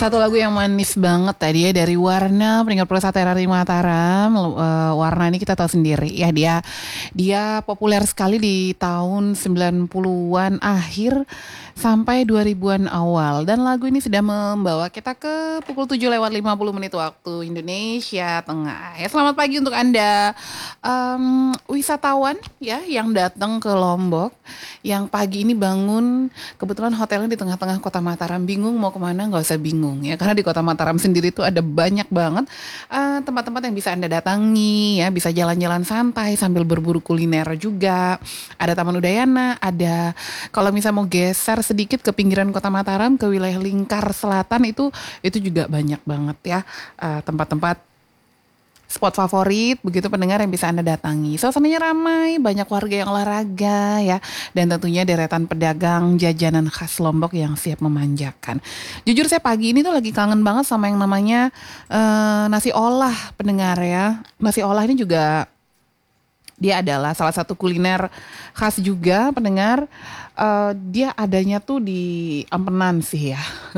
Satu lagu yang manis banget tadi ya dari Warna pendengar Pro Satera di Mataram. Warna ini kita tahu sendiri ya, dia populer sekali di tahun 90-an akhir sampai 2000-an awal, dan lagu ini sudah membawa kita ke pukul 7:50 waktu Indonesia Tengah. Ya, selamat pagi untuk Anda wisatawan ya yang datang ke Lombok, yang pagi ini bangun kebetulan hotelnya di tengah-tengah kota Mataram, bingung mau kemana, nggak usah bingung ya, karena di kota Mataram sendiri tuh ada banyak banget tempat-tempat yang bisa Anda datangi ya, bisa jalan-jalan santai sambil berburu kuliner juga. Ada Taman Udayana, ada kalau misalnya mau geser sedikit ke pinggiran kota Mataram ke wilayah Lingkar Selatan itu juga banyak banget ya tempat-tempat spot favorit begitu pendengar yang bisa Anda datangi. Suasananya ramai, banyak warga yang olahraga ya, dan tentunya deretan pedagang jajanan khas Lombok yang siap memanjakan. Jujur saya pagi ini tuh lagi kangen banget sama yang namanya nasi olah pendengar ya. Nasi olah ini juga dia adalah salah satu kuliner khas juga pendengar. Dia adanya tuh di Ampenan sih ya.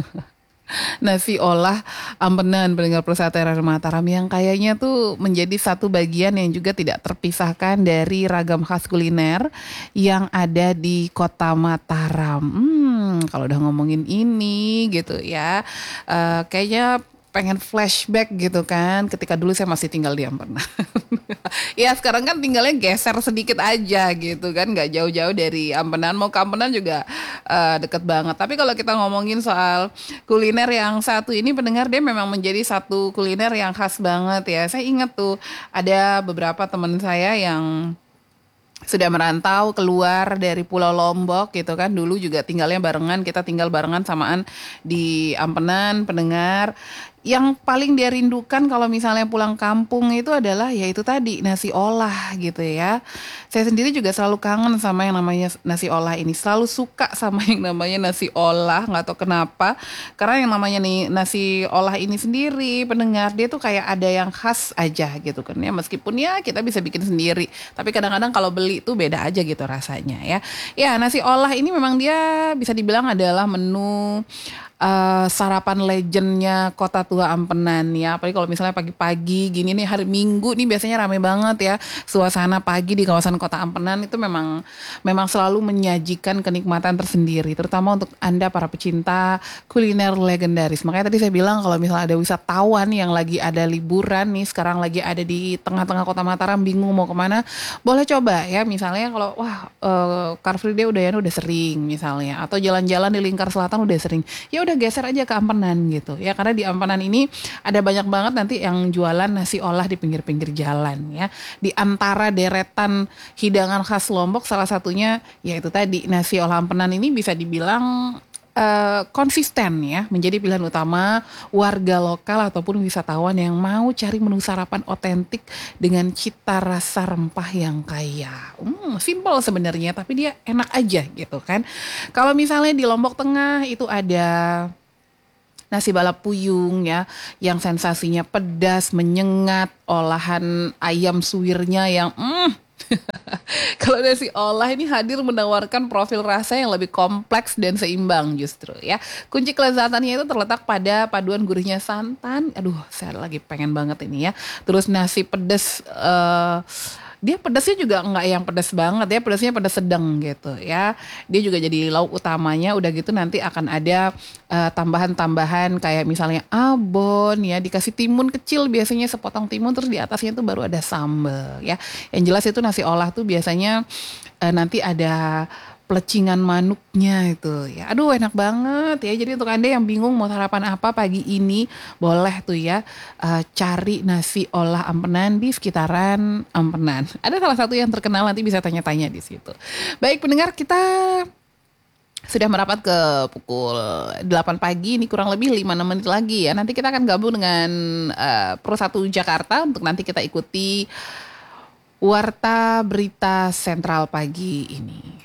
Nasi olah Ampenan pendengar Pro Satera Mataram, yang kayaknya tuh menjadi satu bagian yang juga tidak terpisahkan dari ragam khas kuliner yang ada di kota Mataram. Kalau udah ngomongin ini gitu ya, kayaknya pengen flashback gitu kan, ketika dulu saya masih tinggal di Ampenan. Ya sekarang kan tinggalnya geser sedikit aja gitu kan, nggak jauh-jauh dari Ampenan, mau ke Ampenan juga deket banget. Tapi kalau kita ngomongin soal kuliner yang satu ini pendengar, dia memang menjadi satu kuliner yang khas banget ya. Saya ingat tuh ada beberapa teman saya yang sudah merantau keluar dari Pulau Lombok gitu kan, dulu juga tinggalnya barengan, kita tinggal barengan samaan di Ampenan pendengar. Yang paling dia rindukan kalau misalnya pulang kampung itu adalah ya itu tadi nasi olah gitu ya. Saya sendiri juga selalu kangen sama yang namanya nasi olah ini, selalu suka sama yang namanya nasi olah, nggak tahu kenapa. Karena yang namanya nih nasi olah ini sendiri pendengar, dia tuh kayak ada yang khas aja gitu kan ya, meskipun ya kita bisa bikin sendiri, tapi kadang-kadang kalau beli tuh beda aja gitu rasanya ya. Ya nasi olah ini memang dia bisa dibilang adalah menu sarapan legendnya Kota Tua Ampenan ya. Apalagi kalau misalnya pagi-pagi gini nih, hari Minggu nih biasanya ramai banget ya. Suasana pagi di kawasan Kota Ampenan itu memang selalu menyajikan kenikmatan tersendiri, terutama untuk Anda para pecinta kuliner legendaris. Makanya tadi saya bilang kalau misalnya ada wisatawan yang lagi ada liburan nih, sekarang lagi ada di tengah-tengah Kota Mataram, bingung mau kemana, boleh coba ya. Misalnya kalau Car Free Day udah sering misalnya, atau jalan-jalan di Lingkar Selatan udah sering, ya udah geser aja ke Ampenan gitu ya, karena di Ampenan ini ada banyak banget nanti yang jualan nasi olah di pinggir-pinggir jalan ya. Di antara deretan hidangan khas Lombok, salah satunya yaitu tadi nasi olah Ampenan ini bisa dibilang konsisten ya, menjadi pilihan utama warga lokal ataupun wisatawan yang mau cari menu sarapan otentik dengan cita rasa rempah yang kaya. Simple sebenarnya, tapi dia enak aja gitu kan. Kalau misalnya di Lombok Tengah itu ada nasi balap puyung ya, yang sensasinya pedas, menyengat, olahan ayam suwirnya yang kalau nasi olah ini hadir menawarkan profil rasa yang lebih kompleks dan seimbang justru ya. Kunci kelezatannya itu terletak pada paduan gurihnya santan. Aduh, saya lagi pengen banget ini ya. Terus nasi pedas, dia pedasnya juga nggak yang pedas banget ya, pedasnya pedas sedang gitu ya. Dia juga jadi lauk utamanya. Udah gitu nanti akan ada tambahan-tambahan kayak misalnya abon ya, dikasih timun kecil biasanya, sepotong timun, terus di atasnya tuh baru ada sambal ya. Yang jelas itu nasi olah tuh biasanya nanti ada pelecingan manuknya itu ya. Aduh enak banget ya. Jadi untuk Anda yang bingung mau sarapan apa pagi ini, boleh tuh ya cari nasi olah Ampenan di sekitaran Ampenan. Ada salah satu yang terkenal, nanti bisa tanya-tanya di situ. Baik pendengar, kita sudah merapat ke pukul 8 pagi, ini kurang lebih 5-6 menit lagi ya. Nanti kita akan gabung dengan Pro 1 Jakarta untuk nanti kita ikuti Warta Berita Sentral pagi ini.